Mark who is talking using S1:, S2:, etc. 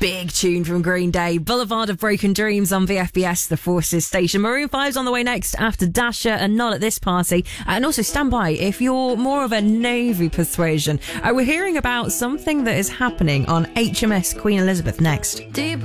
S1: big tune from Green Day, Boulevard of Broken Dreams on VFBS, the Forces station. Maroon 5's on the way next after Dasher and Not at This Party. And also stand by if you're more of a Navy persuasion. We're hearing about something that is happening on HMS Queen Elizabeth next.